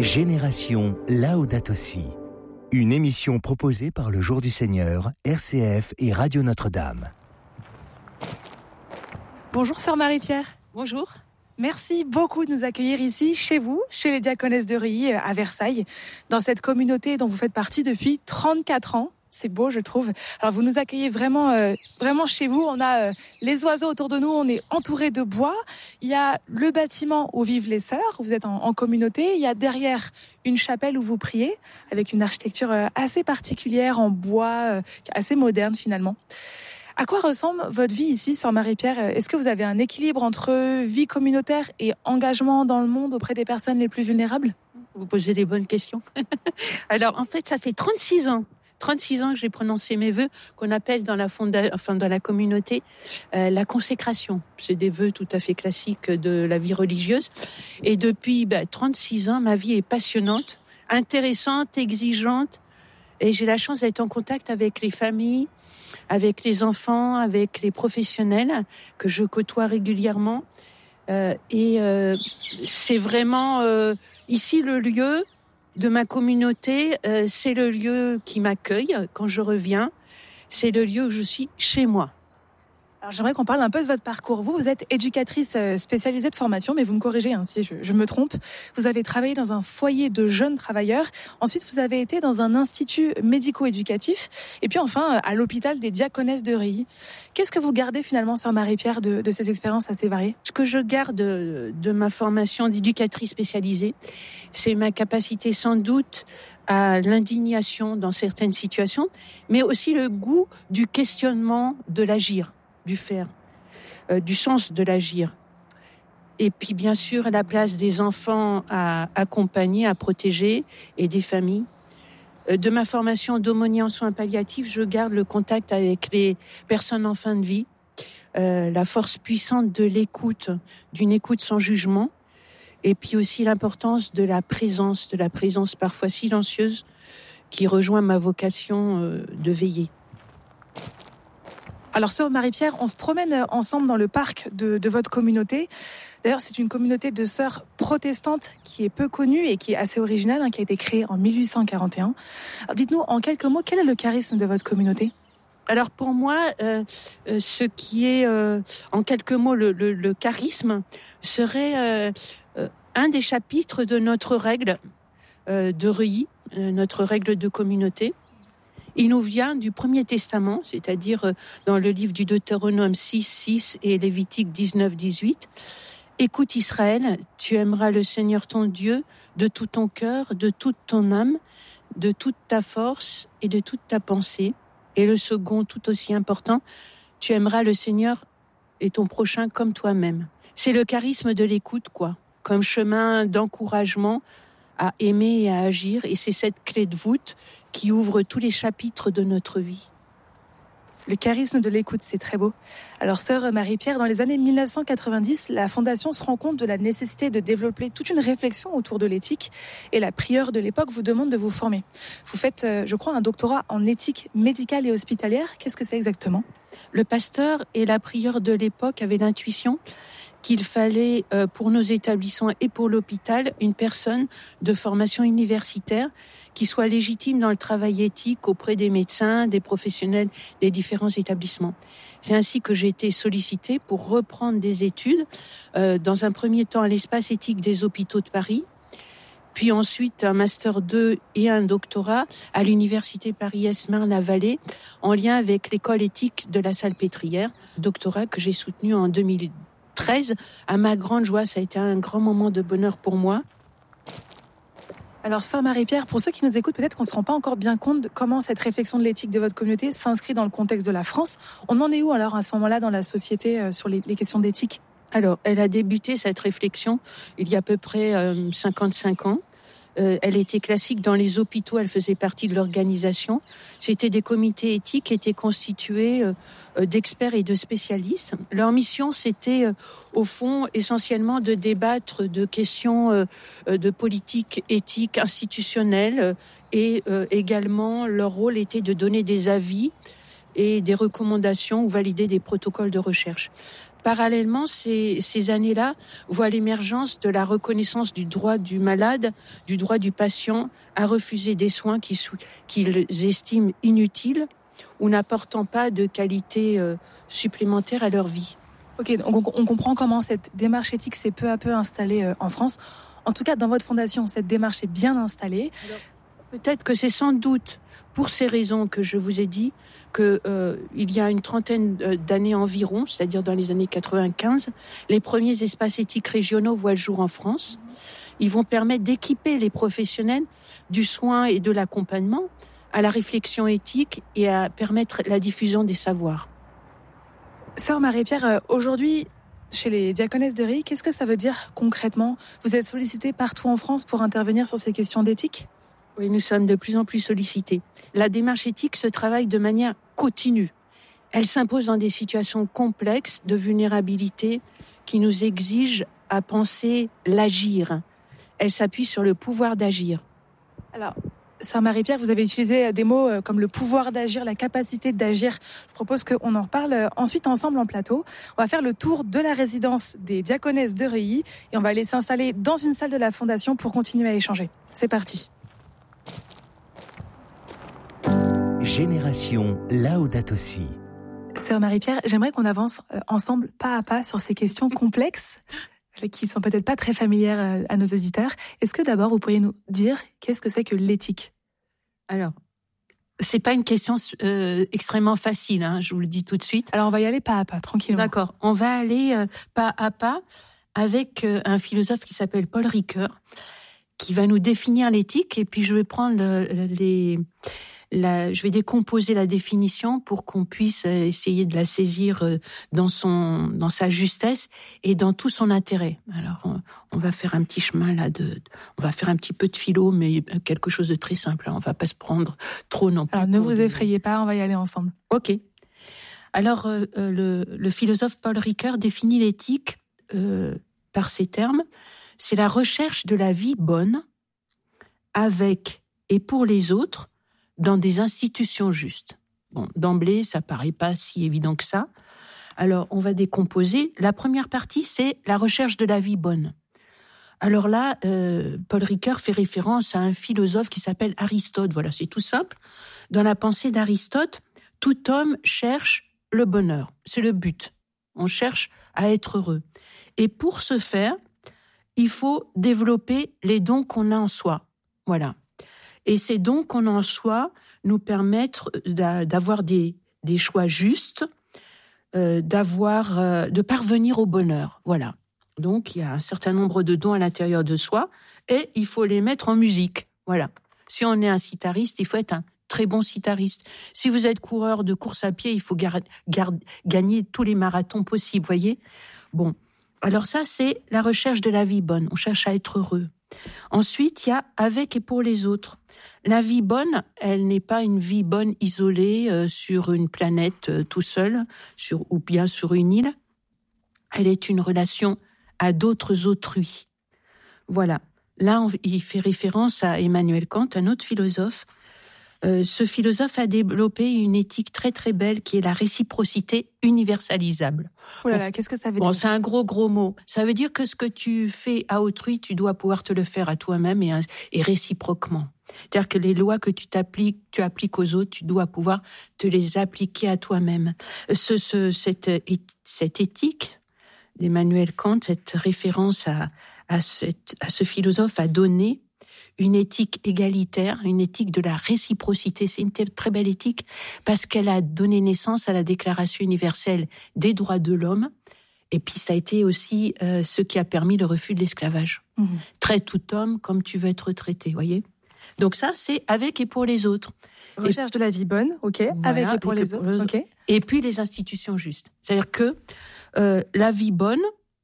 Génération Laudato Si. Une émission proposée par le Jour du Seigneur, RCF et Radio Notre-Dame. Bonjour sœur Marie-Pierre. Bonjour. Merci beaucoup de nous accueillir ici, chez vous, chez les Diaconesses de Reuilly, à Versailles, dans cette communauté dont vous faites partie depuis 34 ans. C'est beau, je trouve. Alors, vous nous accueillez vraiment chez vous. On a les oiseaux autour de nous. On est entouré de bois. Il y a le bâtiment où vivent les sœurs. Vous êtes en communauté. Il y a derrière une chapelle où vous priez, avec une architecture assez particulière, en bois, assez moderne finalement. À quoi ressemble votre vie ici, sœur Marie-Pierre ? Est-ce que vous avez un équilibre entre vie communautaire et engagement dans le monde auprès des personnes les plus vulnérables ? Vous posez des bonnes questions. Alors, en fait, ça fait 36 ans que j'ai prononcé mes vœux, qu'on appelle dans la communauté la consécration. C'est des vœux tout à fait classiques de la vie religieuse. Et depuis 36 ans, ma vie est passionnante, intéressante, exigeante. Et j'ai la chance d'être en contact avec les familles, avec les enfants, avec les professionnels que je côtoie régulièrement. C'est vraiment ici le lieu de ma communauté, c'est le lieu qui m'accueille quand je reviens. C'est le lieu où je suis chez moi. Alors j'aimerais qu'on parle un peu de votre parcours. Vous êtes éducatrice spécialisée de formation, mais vous me corrigez si je me trompe. Vous avez travaillé dans un foyer de jeunes travailleurs. Ensuite, vous avez été dans un institut médico-éducatif. Et puis enfin, à l'hôpital des Diaconesses de Reuilly. Qu'est-ce que vous gardez finalement, sœur Marie-Pierre, de ces expériences assez variées ? Ce que je garde de ma formation d'éducatrice spécialisée, c'est ma capacité sans doute à l'indignation dans certaines situations, mais aussi le goût du questionnement de l'agir, du faire, du sens de l'agir. Et puis bien sûr la place des enfants à accompagner, à protéger, et des familles. De ma formation d'aumônier en soins palliatifs, je garde le contact avec les personnes en fin de vie, la force puissante de l'écoute, d'une écoute sans jugement, et puis aussi l'importance de la présence parfois silencieuse qui rejoint ma vocation de veiller. Alors, sœur Marie-Pierre, on se promène ensemble dans le parc de votre communauté. D'ailleurs, c'est une communauté de sœurs protestantes qui est peu connue et qui est assez originale, qui a été créée en 1841. Alors, dites-nous en quelques mots, quel est le charisme de votre communauté ? Alors pour moi, ce qui est en quelques mots le charisme serait un des chapitres de notre règle de Reuilly, notre règle de communauté. Il nous vient du Premier Testament, c'est-à-dire dans le livre du Deutéronome 6 et Lévitique 19-18. Écoute Israël, tu aimeras le Seigneur ton Dieu de tout ton cœur, de toute ton âme, de toute ta force et de toute ta pensée. Et le second, tout aussi important, tu aimeras le Seigneur et ton prochain comme toi-même. C'est le charisme de l'écoute, comme chemin d'encouragement à aimer et à agir. Et c'est cette clé de voûte qui ouvre tous les chapitres de notre vie. Le charisme de l'écoute, c'est très beau. Alors, sœur Marie-Pierre, dans les années 1990, la Fondation se rend compte de la nécessité de développer toute une réflexion autour de l'éthique. Et la prieure de l'époque vous demande de vous former. Vous faites, je crois, un doctorat en éthique médicale et hospitalière. Qu'est-ce que c'est exactement ? Le pasteur et la prieure de l'époque avaient l'intuition qu'il fallait, pour nos établissements et pour l'hôpital, une personne de formation universitaire qui soit légitime dans le travail éthique auprès des médecins, des professionnels des différents établissements. C'est ainsi que j'ai été sollicitée pour reprendre des études, dans un premier temps à l'espace éthique des hôpitaux de Paris, puis ensuite un master 2 et un doctorat à l'université Paris-Est Marne-la-Vallée, en lien avec l'école éthique de la Salpêtrière, doctorat que j'ai soutenu en 2013. À ma grande joie, ça a été un grand moment de bonheur pour moi. Alors, sœur Marie-Pierre, pour ceux qui nous écoutent, peut-être qu'on ne se rend pas encore bien compte de comment cette réflexion de l'éthique de votre communauté s'inscrit dans le contexte de la France. On en est où alors à ce moment-là dans la société sur les questions d'éthique ? Alors, elle a débuté cette réflexion il y a à peu près 55 ans. Elle était classique dans les hôpitaux, elle faisait partie de l'organisation. C'était des comités éthiques qui étaient constitués d'experts et de spécialistes. Leur mission, c'était au fond essentiellement de débattre de questions de politique éthique institutionnelle et également leur rôle était de donner des avis et des recommandations ou valider des protocoles de recherche. Parallèlement, ces années-là voient l'émergence de la reconnaissance du droit du malade, du droit du patient à refuser des soins qu'ils estiment inutiles ou n'apportant pas de qualité supplémentaire à leur vie. Ok, donc on comprend comment cette démarche éthique s'est peu à peu installée en France. En tout cas, dans votre fondation, cette démarche est bien installée. Alors, peut-être que c'est sans doute pour ces raisons que je vous ai dit qu'il y a une trentaine d'années environ, c'est-à-dire dans les années 95, les premiers espaces éthiques régionaux voient le jour en France. Ils vont permettre d'équiper les professionnels du soin et de l'accompagnement à la réflexion éthique et à permettre la diffusion des savoirs. Sœur Marie-Pierre, aujourd'hui, chez les diaconesses de Rilly, qu'est-ce que ça veut dire concrètement ? Vous êtes sollicitée partout en France pour intervenir sur ces questions d'éthique ? Oui, nous sommes de plus en plus sollicités. La démarche éthique se travaille de manière continue. Elle s'impose dans des situations complexes de vulnérabilité qui nous exigent à penser l'agir. Elle s'appuie sur le pouvoir d'agir. Alors, Sœur Marie-Pierre, vous avez utilisé des mots comme le pouvoir d'agir, la capacité d'agir. Je propose qu'on en reparle ensuite ensemble en plateau. On va faire le tour de la résidence des diaconesses de Rilly et on va aller s'installer dans une salle de la Fondation pour continuer à échanger. C'est parti. Génération Laudato Si. Sœur Marie-Pierre, j'aimerais qu'on avance ensemble pas à pas sur ces questions complexes qui sont peut-être pas très familières à nos auditeurs. Est-ce que d'abord vous pourriez nous dire qu'est-ce que c'est que l'éthique ? Alors, c'est pas une question extrêmement facile, hein, je vous le dis tout de suite. Alors on va y aller pas à pas, tranquillement. D'accord, on va aller pas à pas avec un philosophe qui s'appelle Paul Ricoeur, qui va nous définir l'éthique, et puis je vais prendre je vais décomposer la définition pour qu'on puisse essayer de la saisir dans sa justesse et dans tout son intérêt. Alors, on va faire un petit chemin là on va faire un petit peu de philo, mais quelque chose de très simple. On va pas se prendre trop non plus. Alors, ne vous effrayez pas, on va y aller ensemble. Ok. Alors, le philosophe Paul Ricoeur définit l'éthique par ces termes. C'est la recherche de la vie bonne avec et pour les autres dans des institutions justes. Bon, d'emblée, ça paraît pas si évident que ça. Alors, on va décomposer. La première partie, c'est la recherche de la vie bonne. Alors là, Paul Ricoeur fait référence à un philosophe qui s'appelle Aristote. Voilà, c'est tout simple. Dans la pensée d'Aristote, tout homme cherche le bonheur. C'est le but. On cherche à être heureux. Et pour ce faire, il faut développer les dons qu'on a en soi. Voilà. Et ces dons qu'on a en soi nous permettent d'avoir des choix justes, de parvenir au bonheur. Voilà. Donc, il y a un certain nombre de dons à l'intérieur de soi et il faut les mettre en musique. Voilà. Si on est un sitariste, il faut être un très bon sitariste. Si vous êtes coureur de course à pied, il faut gagner tous les marathons possibles, voyez ? Bon. Alors ça, c'est la recherche de la vie bonne. On cherche à être heureux. Ensuite, il y a avec et pour les autres. La vie bonne, elle n'est pas une vie bonne isolée sur une planète tout seul, ou bien sur une île. Elle est une relation à d'autres autrui. Voilà. Là, il fait référence à Emmanuel Kant, un autre philosophe. Ce philosophe a développé une éthique très très belle qui est la réciprocité universalisable. Oh là là, qu'est-ce que ça veut dire ? C'est un gros mot. Ça veut dire que ce que tu fais à autrui, tu dois pouvoir te le faire à toi-même et réciproquement. C'est-à-dire que les lois que tu appliques aux autres, tu dois pouvoir te les appliquer à toi-même. Cette éthique d'Emmanuel Kant, cette référence à ce philosophe a donné une éthique égalitaire, une éthique de la réciprocité. C'est une très belle éthique parce qu'elle a donné naissance à la Déclaration universelle des droits de l'homme. Et puis ça a été aussi ce qui a permis le refus de l'esclavage. Mmh. Traite tout homme comme tu veux être traité, voyez. Donc ça, c'est avec et pour les autres. Recherche de la vie bonne, ok. Voilà, avec et pour les autres, ok. Et puis les institutions justes. C'est-à-dire que la vie bonne,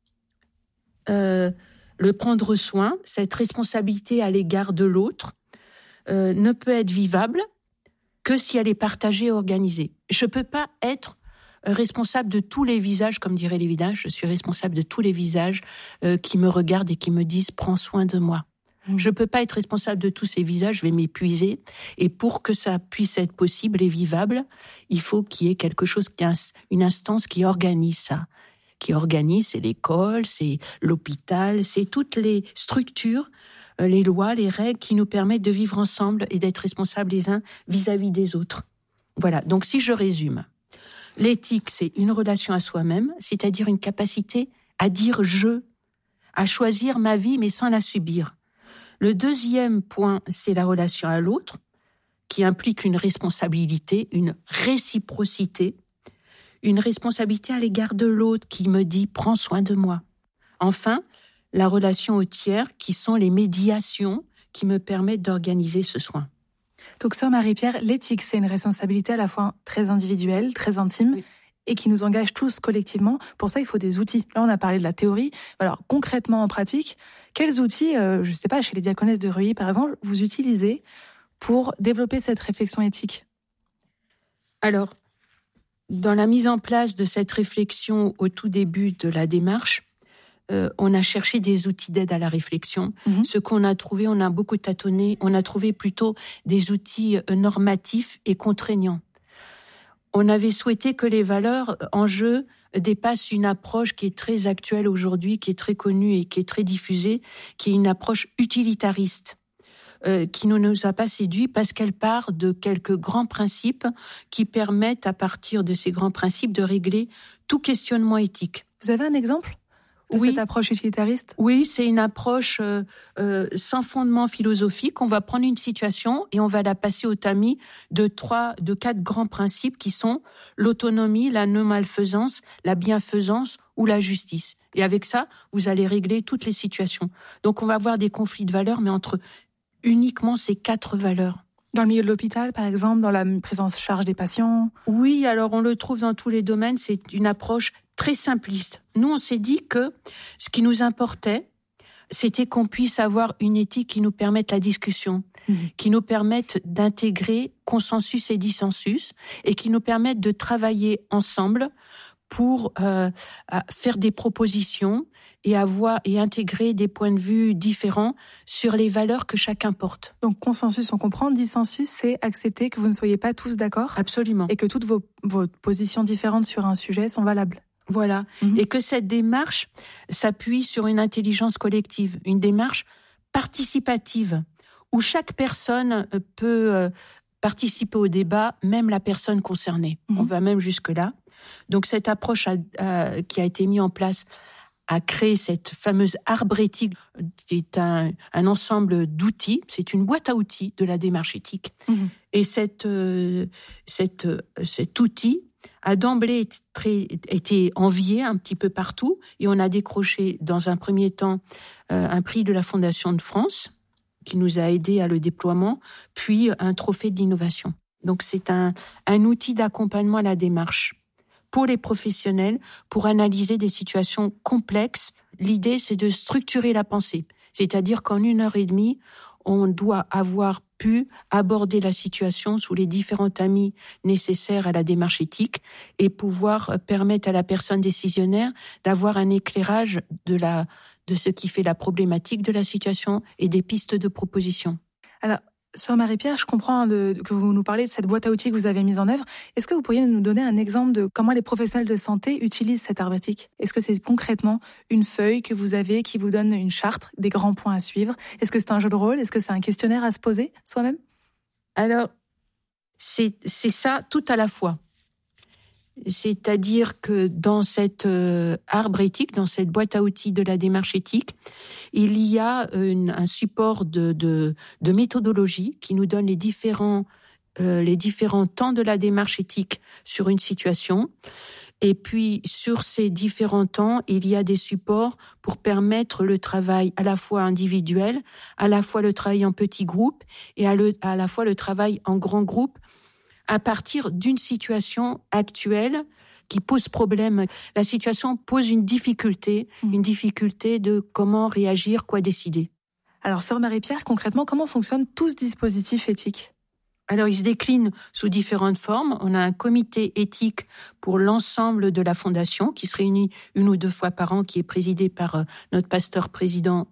le prendre soin, cette responsabilité à l'égard de l'autre, ne peut être vivable que si elle est partagée et organisée. Je ne peux pas être responsable de tous les visages, comme diraient les visages. Je suis responsable de tous les visages qui me regardent et qui me disent « prends soin de moi ». Je ne peux pas être responsable de tous ces visages, je vais m'épuiser. Et pour que ça puisse être possible et vivable, il faut qu'il y ait quelque chose, une instance qui organise ça, qui organise, c'est l'école, c'est l'hôpital, c'est toutes les structures, les lois, les règles qui nous permettent de vivre ensemble et d'être responsables les uns vis-à-vis des autres. Voilà, donc si je résume, l'éthique, c'est une relation à soi-même, c'est-à-dire une capacité à dire « je », à choisir ma vie mais sans la subir. Le deuxième point, c'est la relation à l'autre, qui implique une responsabilité, une réciprocité, une responsabilité à l'égard de l'autre qui me dit « prends soin de moi ». Enfin, la relation au tiers, qui sont les médiations qui me permettent d'organiser ce soin. Donc, sœur Marie-Pierre, l'éthique, c'est une responsabilité à la fois très individuelle, très intime, oui, et qui nous engage tous collectivement. Pour ça, il faut des outils. Là, on a parlé de la théorie. Alors, concrètement, en pratique, quels outils, je ne sais pas, chez les diaconesses de Reuilly, par exemple, vous utilisez pour développer cette réflexion éthique? Alors, dans la mise en place de cette réflexion au tout début de la démarche, on a cherché des outils d'aide à la réflexion. Ce qu'on a trouvé, on a beaucoup tâtonné, on a trouvé plutôt des outils normatifs et contraignants. On avait souhaité que les valeurs en jeu dépassent une approche qui est très actuelle aujourd'hui, qui est très connue et qui est très diffusée, qui est une approche utilitariste, qui ne nous a pas séduit parce qu'elle part de quelques grands principes qui permettent, à partir de ces grands principes, de régler tout questionnement éthique. Vous avez un exemple ? Oui. Cette approche utilitariste ? Oui, c'est une approche sans fondement philosophique. On va prendre une situation et on va la passer au tamis de 4 grands principes qui sont l'autonomie, la non-malfaisance, la bienfaisance ou la justice. Et avec ça, vous allez régler toutes les situations. Donc on va avoir des conflits de valeurs, mais entre uniquement ces 4 valeurs. Dans le milieu de l'hôpital, par exemple, dans la prise en charge des patients ? Oui, alors on le trouve dans tous les domaines, c'est une approche très simpliste. Nous, on s'est dit que ce qui nous importait, c'était qu'on puisse avoir une éthique qui nous permette la discussion, qui nous permette d'intégrer consensus et dissensus, et qui nous permette de travailler ensemble pour faire des propositions et intégrer des points de vue différents sur les valeurs que chacun porte. Donc consensus, on comprend. Dissensus, c'est accepter que vous ne soyez pas tous d'accord. Absolument. Et que toutes vos positions différentes sur un sujet sont valables. Voilà. Et que cette démarche s'appuie sur une intelligence collective, une démarche participative, où chaque personne peut participer au débat, même la personne concernée. On va même jusque-là. Donc cette approche qui a été mise en place a créé cette fameuse arbre éthique. C'est un ensemble d'outils, c'est une boîte à outils de la démarche éthique. Et cet outil a d'emblée été envié un petit peu partout, et on a décroché dans un premier temps un prix de la Fondation de France qui nous a aidés à le déploiement, puis un trophée de l'innovation. Donc c'est un outil d'accompagnement à la démarche pour les professionnels, pour analyser des situations complexes. L'idée, c'est de structurer la pensée. C'est-à-dire qu'en 1h30, on doit avoir pu aborder la situation sous les différents tamis nécessaires à la démarche éthique et pouvoir permettre à la personne décisionnaire d'avoir un éclairage de ce qui fait la problématique de la situation et des pistes de proposition. Alors, sœur Marie-Pierre, je comprends que vous nous parlez de cette boîte à outils que vous avez mise en œuvre. Est-ce que vous pourriez nous donner un exemple de comment les professionnels de santé utilisent cet arbre éthique ? Est-ce que c'est concrètement une feuille que vous avez qui vous donne une charte, des grands points à suivre ? Est-ce que c'est un jeu de rôle ? Est-ce que c'est un questionnaire à se poser soi-même ? Alors, c'est ça tout à la fois. C'est-à-dire que dans cet arbre éthique, dans cette boîte à outils de la démarche éthique, il y a un support de méthodologie qui nous donne les différents temps de la démarche éthique sur une situation. Et puis, sur ces différents temps, il y a des supports pour permettre le travail à la fois individuel, à la fois le travail en petits groupes et à la fois le travail en grands groupes, à partir d'une situation actuelle qui pose problème. La situation pose une difficulté de comment réagir, quoi décider. Alors, sœur Marie-Pierre, concrètement, comment fonctionne tout ce dispositif éthique ? Alors, il se décline sous différentes formes. On a un comité éthique pour l'ensemble de la Fondation qui se réunit 1 ou 2 fois par an, qui est présidé par notre pasteur président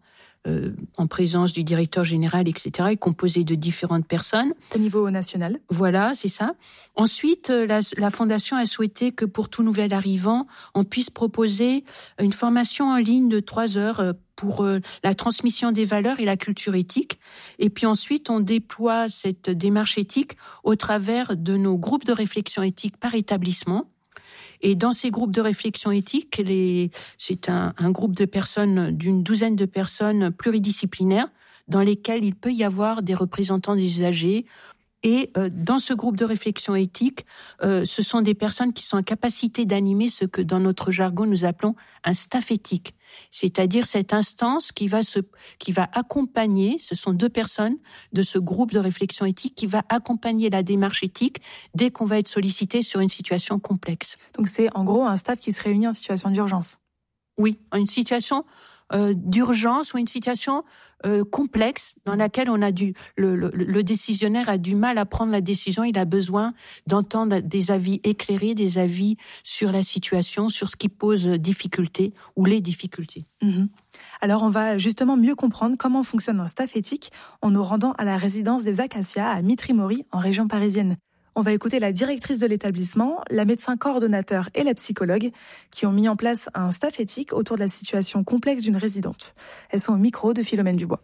en présence du directeur général, etc., est composée de différentes personnes. Au niveau national. Voilà, c'est ça. Ensuite, la Fondation a souhaité que pour tout nouvel arrivant, on puisse proposer une formation en ligne de 3 heures pour la transmission des valeurs et la culture éthique. Et puis ensuite, on déploie cette démarche éthique au travers de nos groupes de réflexion éthique par établissement. Et dans ces groupes de réflexion éthique, c'est un groupe de personnes, d'une douzaine de personnes pluridisciplinaires, dans lesquelles il peut y avoir des représentants des usagers. Et dans ce groupe de réflexion éthique, ce sont des personnes qui sont en capacité d'animer ce que dans notre jargon nous appelons un staff éthique. C'est-à-dire cette instance qui va accompagner, ce sont 2 personnes de ce groupe de réflexion éthique qui va accompagner la démarche éthique dès qu'on va être sollicité sur une situation complexe. Donc c'est en gros un staff qui se réunit en situation d'urgence. Oui, une situation d'urgence ou une situation complexe dans laquelle le décisionnaire a du mal à prendre la décision. Il a besoin d'entendre des avis éclairés, des avis sur la situation, sur ce qui pose difficulté ou les difficultés. Alors on va justement mieux comprendre comment fonctionne un staff éthique en nous rendant à la résidence des Acacias à Mitry-Mory en région parisienne. On va écouter la directrice de l'établissement, la médecin coordonnateur et la psychologue qui ont mis en place un staff éthique autour de la situation complexe d'une résidente. Elles sont au micro de Philomène Dubois.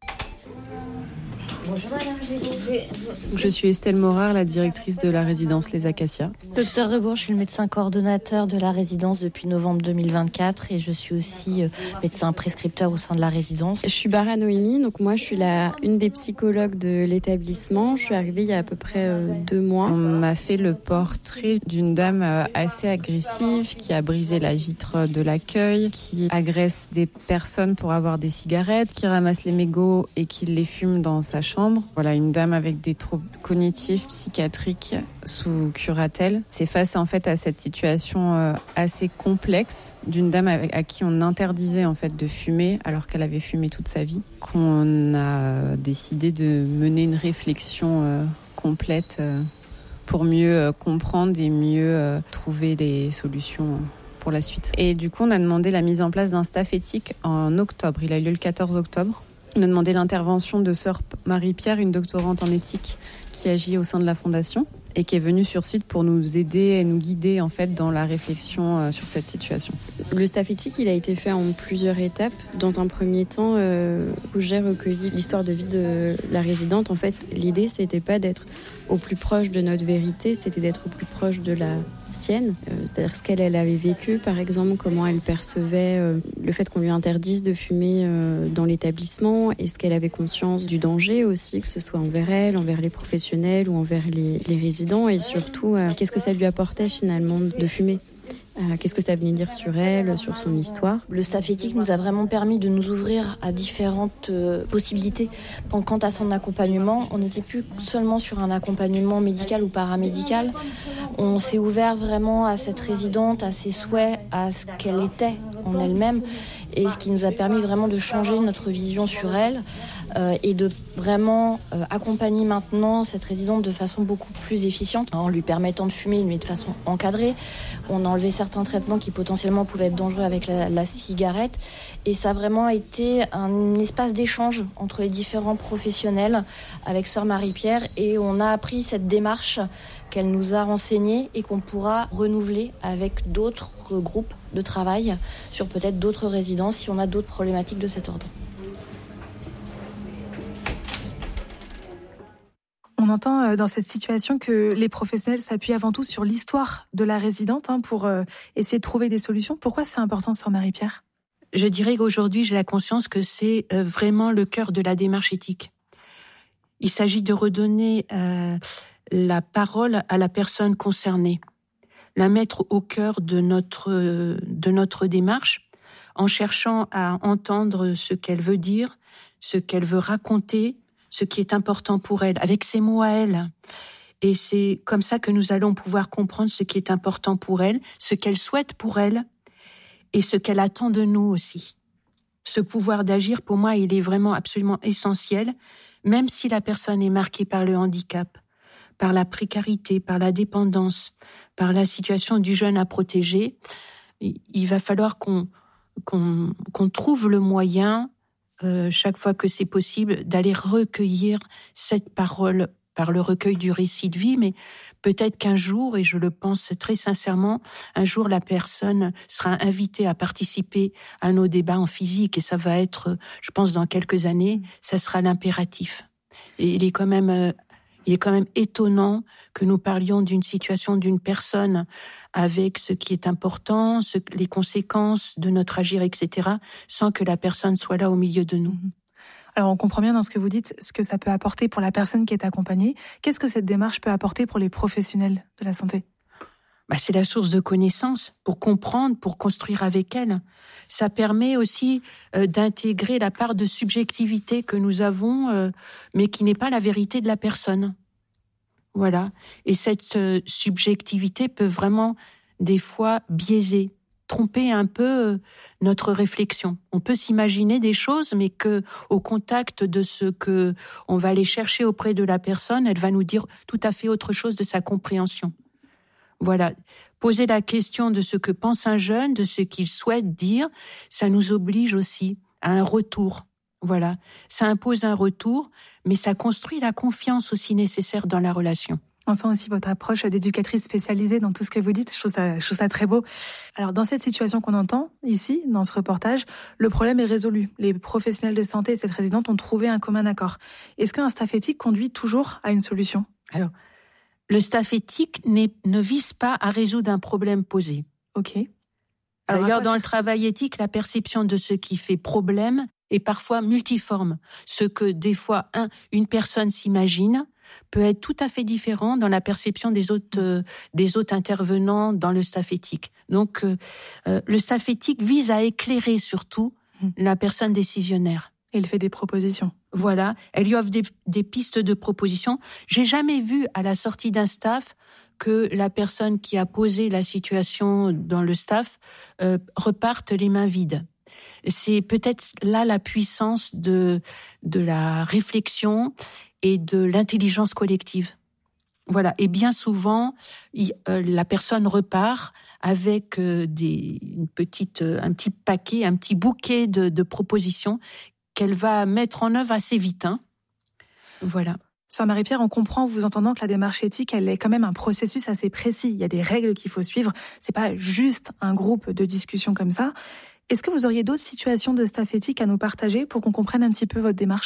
Bonjour madame, je suis Estelle Morard, la directrice de la résidence Les Acacias. Docteur Rebourg, je suis le médecin coordonnateur de la résidence depuis novembre 2024 et je suis aussi médecin prescripteur au sein de la résidence. Je suis Bara Noémie, donc moi je suis une des psychologues de l'établissement. Je suis arrivée il y a à peu près 2 mois. On m'a fait le portrait d'une dame assez agressive qui a brisé la vitre de l'accueil, qui agresse des personnes pour avoir des cigarettes, qui ramasse les mégots et qui les fume dans sa chambre. Voilà, une dame avec des troubles cognitifs, psychiatriques sous curatelle. C'est face en fait à cette situation assez complexe d'une dame à qui on interdisait en fait de fumer alors qu'elle avait fumé toute sa vie, qu'on a décidé de mener une réflexion complète pour mieux comprendre et mieux trouver des solutions pour la suite. Et du coup, on a demandé la mise en place d'un staff éthique en octobre. Il a eu lieu le 14 octobre. On a demandé l'intervention de sœur Marie-Pierre, une doctorante en éthique qui agit au sein de la Fondation et qui est venue sur site pour nous aider et nous guider en fait dans la réflexion sur cette situation. Le staff éthique, il a été fait en plusieurs étapes. Dans un premier temps, où j'ai recueilli l'histoire de vie de la résidente, en fait, l'idée, c'était pas d'être au plus proche de notre vérité, c'était d'être au plus proche de la sienne, c'est-à-dire ce qu'elle avait vécu, par exemple, comment elle percevait le fait qu'on lui interdise de fumer dans l'établissement, est-ce qu'elle avait conscience du danger aussi, que ce soit envers elle, envers les professionnels ou envers les résidents, et surtout, qu'est-ce que ça lui apportait finalement de fumer. Qu'est-ce que ça venait dire sur elle, sur son histoire. Le staff éthique nous a vraiment permis de nous ouvrir à différentes possibilités. Quant à son accompagnement, on n'était plus seulement sur un accompagnement médical ou paramédical. On s'est ouvert vraiment à cette résidente, à ses souhaits, à ce qu'elle était en elle-même. Et ce qui nous a permis vraiment de changer notre vision sur elle et de vraiment accompagner maintenant cette résidente de façon beaucoup plus efficiente, en lui permettant de fumer, mais de façon encadrée. On a enlevé certains traitements qui potentiellement pouvaient être dangereux avec la cigarette. Et ça a vraiment été un espace d'échange entre les différents professionnels avec sœur Marie-Pierre. Et on a appris cette démarche qu'elle nous a renseignée et qu'on pourra renouveler avec d'autres groupes de travail sur peut-être d'autres résidences si on a d'autres problématiques de cet ordre. On entend dans cette situation que les professionnels s'appuient avant tout sur l'histoire de la résidente pour essayer de trouver des solutions. Pourquoi c'est important, sœur Marie-Pierre ? Je dirais qu'aujourd'hui, j'ai la conscience que c'est vraiment le cœur de la démarche éthique. Il s'agit de redonner la parole à la personne concernée, la mettre au cœur de notre démarche, en cherchant à entendre ce qu'elle veut dire, ce qu'elle veut raconter, ce qui est important pour elle, avec ses mots à elle. Et c'est comme ça que nous allons pouvoir comprendre ce qui est important pour elle, ce qu'elle souhaite pour elle, et ce qu'elle attend de nous aussi. Ce pouvoir d'agir, pour moi, il est vraiment absolument essentiel, même si la personne est marquée par le handicap, par la précarité, par la dépendance, par la situation du jeune à protéger. Il va falloir qu'on trouve le moyen chaque fois que c'est possible, d'aller recueillir cette parole par le recueil du récit de vie, mais peut-être qu'un jour, et je le pense très sincèrement, un jour la personne sera invitée à participer à nos débats en physique, et ça va être, je pense, dans quelques années, ça sera l'impératif. Et il est quand même étonnant que nous parlions d'une situation d'une personne avec ce qui est important, les conséquences de notre agir, etc., sans que la personne soit là au milieu de nous. Alors, on comprend bien dans ce que vous dites, ce que ça peut apporter pour la personne qui est accompagnée. Qu'est-ce que cette démarche peut apporter pour les professionnels de la santé ? C'est la source de connaissances pour comprendre, pour construire avec elle. Ça permet aussi d'intégrer la part de subjectivité que nous avons, mais qui n'est pas la vérité de la personne. Voilà. Et cette subjectivité peut vraiment, des fois, biaiser, tromper un peu notre réflexion. On peut s'imaginer des choses, mais que, au contact de ce que on va aller chercher auprès de la personne, elle va nous dire tout à fait autre chose de sa compréhension. Voilà. Poser la question de ce que pense un jeune, de ce qu'il souhaite dire, ça nous oblige aussi à un retour. Voilà. Ça impose un retour, mais ça construit la confiance aussi nécessaire dans la relation. On sent aussi votre approche d'éducatrice spécialisée dans tout ce que vous dites. Je trouve ça très beau. Alors, dans cette situation qu'on entend ici, dans ce reportage, le problème est résolu. Les professionnels de santé et cette résidente ont trouvé un commun accord. Est-ce qu'un staff éthique conduit toujours à une solution ? Alors, le staff éthique ne vise pas à résoudre un problème posé. Ok. Alors, d'ailleurs, dans le travail éthique, la perception de ce qui fait problème est parfois multiforme. Ce que, des fois, une personne s'imagine peut être tout à fait différent dans la perception des autres intervenants dans le staff éthique. Donc, le staff éthique vise à éclairer surtout la personne décisionnaire. Et il fait des propositions. Voilà, elle lui offre des pistes de propositions. J'ai jamais vu à la sortie d'un staff que la personne qui a posé la situation dans le staff reparte les mains vides. C'est peut-être là la puissance de la réflexion et de l'intelligence collective. Voilà. Et bien souvent, la personne repart avec un petit paquet, un petit bouquet de propositions qu'elle va mettre en œuvre assez vite. Voilà. Sœur Marie-Pierre, on comprend, vous entendant, que la démarche éthique, elle est quand même un processus assez précis. Il y a des règles qu'il faut suivre. C'est pas juste un groupe de discussion comme ça. Est-ce que vous auriez d'autres situations de staff éthique à nous partager pour qu'on comprenne un petit peu votre démarche ?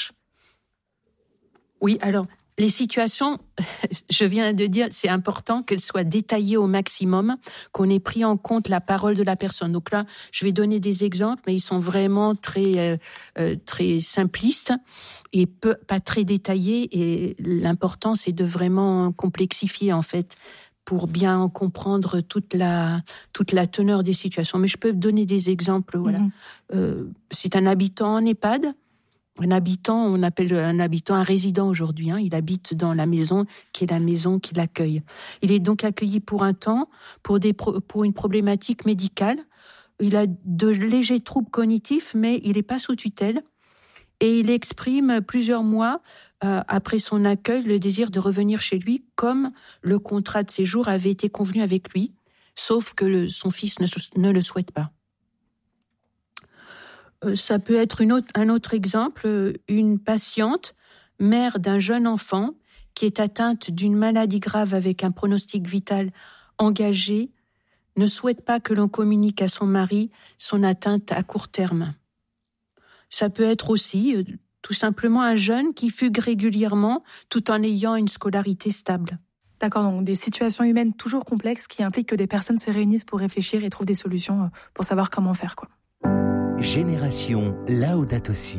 Oui, alors, les situations, je viens de dire, c'est important qu'elles soient détaillées au maximum, qu'on ait pris en compte la parole de la personne. Donc là, je vais donner des exemples, mais ils sont vraiment très simplistes et pas très détaillés. Et l'important, c'est de vraiment complexifier, en fait, pour bien comprendre toute la teneur des situations. Mais je peux donner des exemples. Voilà. C'est un habitant en EHPAD. Un habitant, on appelle un habitant un résident aujourd'hui. Il habite dans la maison qui est la maison qui l'accueille. Il est donc accueilli pour un temps, pour une problématique médicale. Il a de légers troubles cognitifs, mais il n'est pas sous tutelle. Et il exprime plusieurs mois après son accueil le désir de revenir chez lui, comme le contrat de séjour avait été convenu avec lui, sauf que son fils ne le souhaite pas. Ça peut être un autre exemple, une patiente, mère d'un jeune enfant qui est atteinte d'une maladie grave avec un pronostic vital engagé, ne souhaite pas que l'on communique à son mari son atteinte à court terme. Ça peut être aussi tout simplement un jeune qui fugue régulièrement tout en ayant une scolarité stable. D'accord, donc des situations humaines toujours complexes qui impliquent que des personnes se réunissent pour réfléchir et trouvent des solutions pour savoir comment faire, quoi. Génération Laudato Si.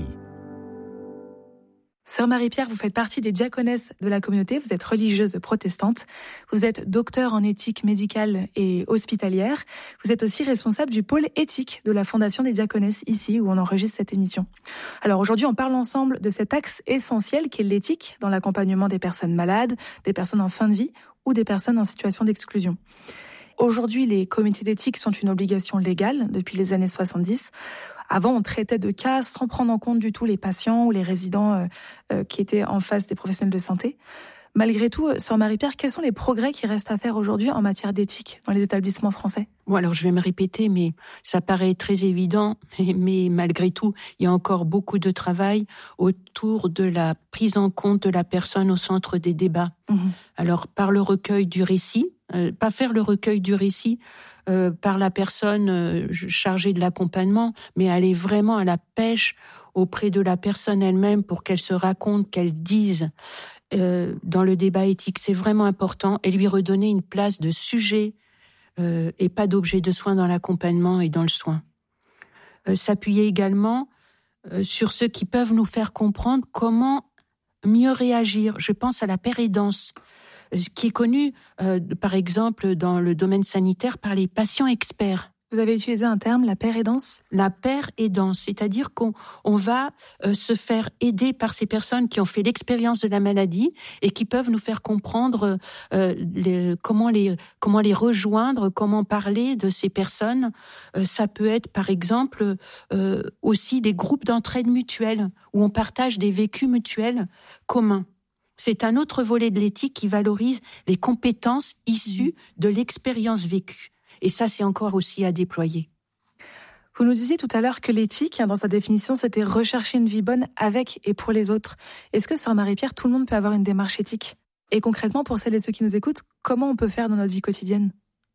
Sœur Marie-Pierre, vous faites partie des diaconesses de la communauté, vous êtes religieuse protestante, vous êtes docteur en éthique médicale et hospitalière, vous êtes aussi responsable du pôle éthique de la Fondation des diaconesses, ici où on enregistre cette émission. Alors aujourd'hui, on parle ensemble de cet axe essentiel qui est l'éthique dans l'accompagnement des personnes malades, des personnes en fin de vie ou des personnes en situation d'exclusion. Aujourd'hui, les comités d'éthique sont une obligation légale depuis les années 70. Avant, on traitait de cas sans prendre en compte du tout les patients ou les résidents qui étaient en face des professionnels de santé. Malgré tout, sœur Marie-Pierre, quels sont les progrès qui restent à faire aujourd'hui en matière d'éthique dans les établissements français ? Bon, alors je vais me répéter, mais ça paraît très évident, mais malgré tout, il y a encore beaucoup de travail autour de la prise en compte de la personne au centre des débats. Alors, par le recueil du récit, pas faire le recueil du récit par la personne chargée de l'accompagnement, mais aller vraiment à la pêche auprès de la personne elle-même pour qu'elle se raconte, qu'elle dise dans le débat éthique. C'est vraiment important, et lui redonner une place de sujet et pas d'objet de soin dans l'accompagnement et dans le soin. S'appuyer également sur ceux qui peuvent nous faire comprendre comment mieux réagir. Je pense à la pair-aidance, qui est connue, par exemple, dans le domaine sanitaire par les patients experts. Vous avez utilisé un terme, la pair-aidance ? La pair-aidance, c'est-à-dire qu'on va se faire aider par ces personnes qui ont fait l'expérience de la maladie et qui peuvent nous faire comprendre comment les rejoindre, comment parler de ces personnes. Ça peut être, par exemple, aussi des groupes d'entraide mutuelle où on partage des vécus mutuels communs. C'est un autre volet de l'éthique qui valorise les compétences issues de l'expérience vécue. Et ça, c'est encore aussi à déployer. Vous nous disiez tout à l'heure que l'éthique, dans sa définition, c'était rechercher une vie bonne avec et pour les autres. Est-ce que, sœur Marie-Pierre, tout le monde peut avoir une démarche éthique ? Et concrètement, pour celles et ceux qui nous écoutent, comment on peut faire dans notre vie quotidienne ?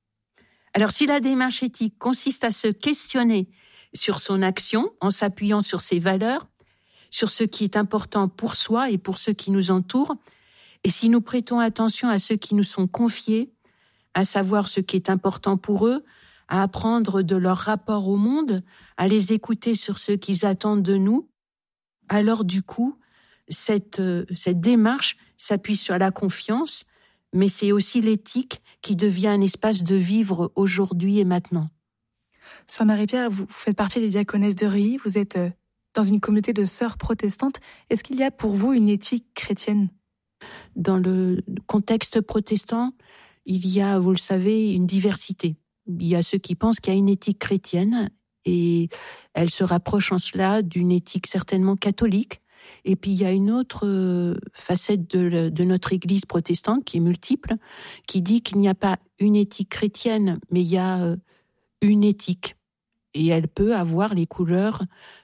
Alors, si la démarche éthique consiste à se questionner sur son action, en s'appuyant sur ses valeurs, sur ce qui est important pour soi et pour ceux qui nous entourent, et si nous prêtons attention à ceux qui nous sont confiés, à savoir ce qui est important pour eux, à apprendre de leur rapport au monde, à les écouter sur ce qu'ils attendent de nous, alors du coup, cette démarche s'appuie sur la confiance, mais c'est aussi l'éthique qui devient un espace de vivre aujourd'hui et maintenant. Sœur Marie-Pierre, vous faites partie des diaconesses de Reuilly, vous êtes dans une communauté de sœurs protestantes. Est-ce qu'il y a pour vous une éthique chrétienne ? Dans le contexte protestant, il y a, vous le savez, une diversité. Il y a ceux qui pensent qu'il y a une éthique chrétienne et elle se rapproche en cela d'une éthique certainement catholique. Et puis il y a une autre facette de notre Église protestante qui est multiple, qui dit qu'il n'y a pas une éthique chrétienne, mais il y a une éthique. Et elle peut avoir les couleurs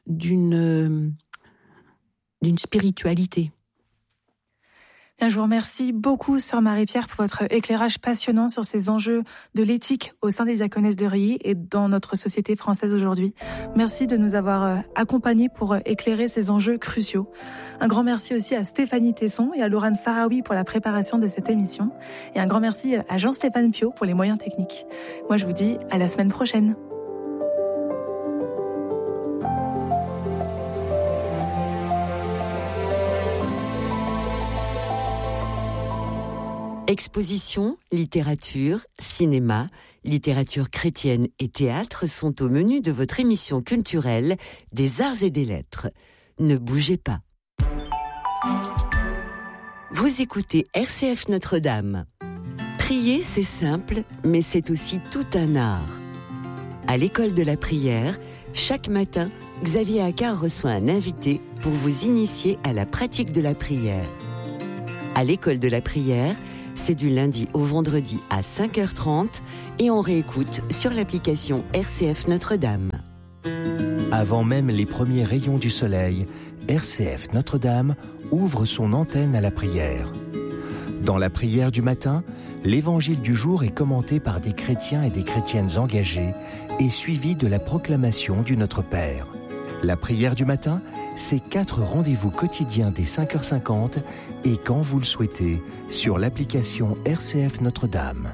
d'une spiritualité. Bien, je vous remercie beaucoup, sœur Marie-Pierre, pour votre éclairage passionnant sur ces enjeux de l'éthique au sein des diaconesses de Reuilly et dans notre société française aujourd'hui. Merci de nous avoir accompagnés pour éclairer ces enjeux cruciaux. Un grand merci aussi à Stéphanie Tesson et à Laurent Sarawi pour la préparation de cette émission. Et un grand merci à Jean-Stéphane Piot pour les moyens techniques. Moi, je vous dis à la semaine prochaine. Expositions, littérature, cinéma, littérature chrétienne et théâtre sont au menu de votre émission culturelle des Arts et des Lettres. Ne bougez pas. Vous écoutez RCF Notre-Dame. Prier, c'est simple, mais c'est aussi tout un art. À l'école de la prière, chaque matin, Xavier Accard reçoit un invité pour vous initier à la pratique de la prière. À l'école de la prière, c'est du lundi au vendredi à 5h30 et on réécoute sur l'application RCF Notre-Dame. Avant même les premiers rayons du soleil, RCF Notre-Dame ouvre son antenne à la prière. Dans la prière du matin, l'évangile du jour est commenté par des chrétiens et des chrétiennes engagés et suivi de la proclamation du Notre Père. La prière du matin, c'est 4 rendez-vous quotidiens dès 5h50 et quand vous le souhaitez, sur l'application RCF Notre-Dame.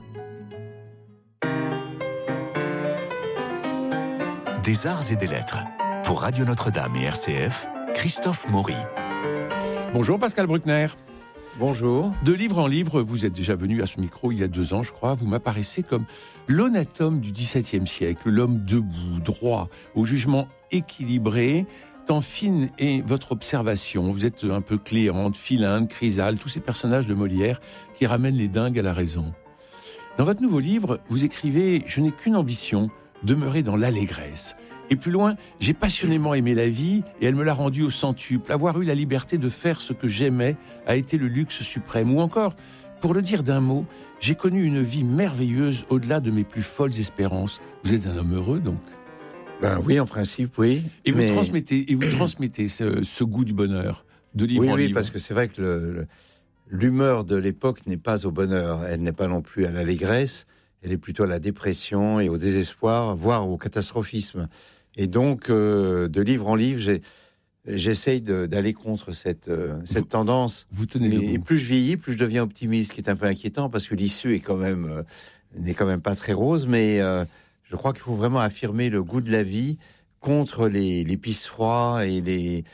Des Arts et des Lettres. Pour Radio Notre-Dame et RCF, Christophe Maury. Bonjour Pascal Bruckner. Bonjour. De livre en livre, vous êtes déjà venu à ce micro il y a 2 ans, je crois. Vous m'apparaissez comme l'honnête homme du XVIIe siècle, l'homme debout, droit, au jugement équilibré. Tant fine est votre observation. Vous êtes un peu Cléante, Philinte, Chrysale, tous ces personnages de Molière qui ramènent les dingues à la raison. Dans votre nouveau livre, vous écrivez « Je n'ai qu'une ambition, demeurer dans l'allégresse ». Et plus loin, j'ai passionnément aimé la vie et elle me l'a rendue au centuple. Avoir eu la liberté de faire ce que j'aimais a été le luxe suprême. Ou encore, pour le dire d'un mot, j'ai connu une vie merveilleuse au-delà de mes plus folles espérances. Vous êtes un homme heureux, donc? Ben oui, en principe, oui. Et vous transmettez ce goût du bonheur, de livre en livre. Oui, parce que c'est vrai que l'humeur de l'époque n'est pas au bonheur. Elle n'est pas non plus à l'allégresse. Elle est plutôt à la dépression et au désespoir, voire au catastrophisme. Et donc, de livre en livre, j'essaye d'aller contre cette tendance. Vous tenez le et bout. plus je vieillis, plus je deviens optimiste, ce qui est un peu inquiétant, parce que l'issue n'est quand même pas très rose, mais je crois qu'il faut vraiment affirmer le goût de la vie contre les pisse-froids et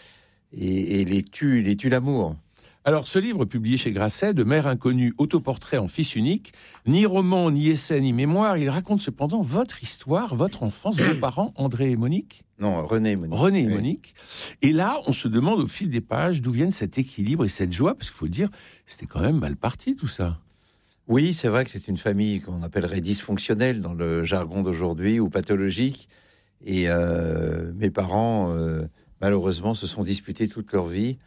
les tues l'amour. Alors, ce livre publié chez Grasset, de mère inconnue, autoportrait en fils unique, ni roman, ni essai, ni mémoire, il raconte cependant votre histoire, votre enfance, vos parents, André et Monique. Non, René et Monique. René et Monique. Et là, on se demande au fil des pages d'où viennent cet équilibre et cette joie, parce qu'il faut le dire, c'était quand même mal parti tout ça. Oui, c'est vrai que c'est une famille qu'on appellerait dysfonctionnelle dans le jargon d'aujourd'hui, ou pathologique. Et mes parents, malheureusement, se sont disputés toute leur vie.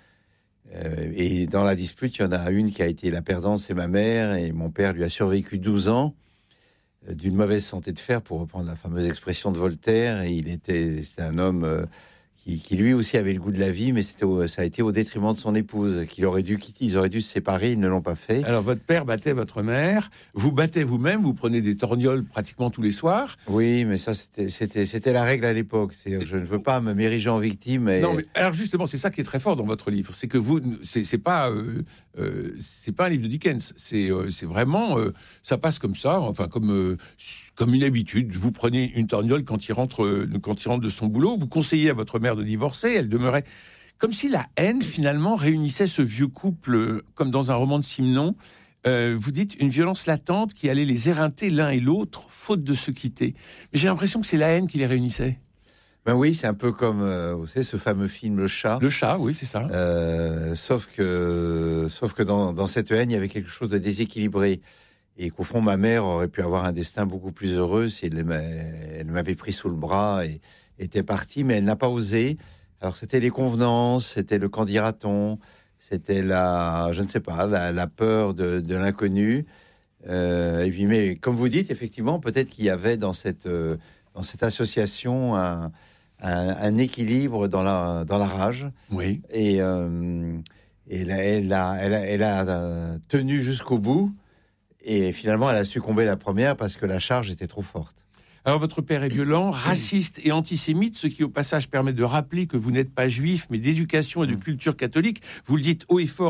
Et dans la dispute, il y en a une qui a été la perdante, c'est ma mère, et mon père lui a survécu 12 ans d'une mauvaise santé de fer, pour reprendre la fameuse expression de Voltaire. Et c'était un homme qui lui aussi avait le goût de la vie, mais ça a été au détriment de son épouse, qu'ils auraient dû se séparer, ils ne l'ont pas fait. Alors votre père battait votre mère, vous battez vous-même, vous prenez des torgnoles pratiquement tous les soirs. Oui, mais ça c'était la règle à l'époque. Je ne veux pas m'ériger en victime. Non, mais alors justement, c'est ça qui est très fort dans votre livre, c'est que c'est pas un livre de Dickens, c'est vraiment ça passe comme ça, enfin comme une habitude. Vous prenez une torgnole quand il rentre de son boulot, vous conseillez à votre mère de divorcer, elle demeurait comme si la haine finalement réunissait ce vieux couple comme dans un roman de Simenon. Vous dites une violence latente qui allait les éreinter l'un et l'autre faute de se quitter. Mais j'ai l'impression que c'est la haine qui les réunissait. Ben oui, c'est un peu comme vous savez, ce fameux film Le Chat. Le Chat, oui, c'est ça. Sauf que dans cette haine, il y avait quelque chose de déséquilibré. Et qu'au fond, ma mère aurait pu avoir un destin beaucoup plus heureux si elle m'avait pris sous le bras et était partie, mais elle n'a pas osé. Alors c'était les convenances, c'était le qu'en dira-t-on, c'était la peur de l'inconnu. Et puis, mais comme vous dites, effectivement, peut-être qu'il y avait dans cette association un équilibre dans la rage. Oui. Et elle a tenu jusqu'au bout. Et finalement, elle a succombé la première parce que la charge était trop forte. Alors, votre père est violent, raciste et antisémite, ce qui, au passage, permet de rappeler que vous n'êtes pas juif, mais d'éducation et de culture catholique. Vous le dites haut et fort